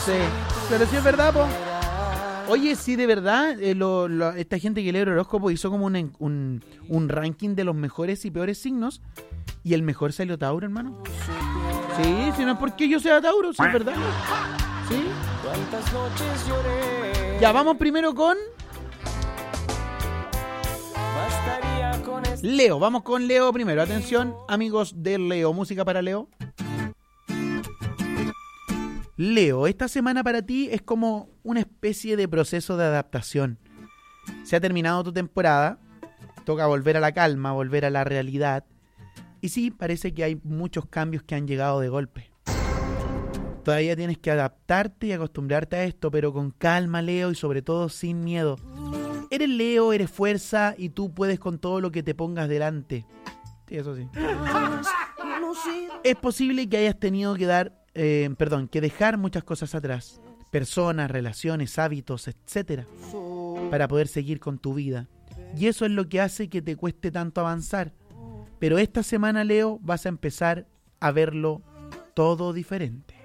Sí, pero sí es verdad, po. Oye, sí, de verdad, esta gente que lee el horóscopo hizo como un ranking de los mejores y peores signos, y el mejor salió Tauro, hermano. Sí, si no es porque yo sea Tauro, sí es verdad. Sí. Ya, vamos primero con Leo. Vamos con Leo primero. Atención, amigos de Leo. Música para Leo. Leo, esta semana para ti es como una especie de proceso de adaptación. Se ha terminado tu temporada, toca volver a la calma, volver a la realidad. Y sí, parece que hay muchos cambios que han llegado de golpe. Todavía tienes que adaptarte y acostumbrarte a esto, pero con calma, Leo, y sobre todo sin miedo. Eres Leo, eres fuerza y tú puedes con todo lo que te pongas delante. Sí, eso sí. Es posible que hayas tenido que dejar muchas cosas atrás. Personas, relaciones, hábitos, etcétera, para poder seguir con tu vida. Y eso es lo que hace que te cueste tanto avanzar. Pero esta semana, Leo, vas a empezar a verlo todo diferente.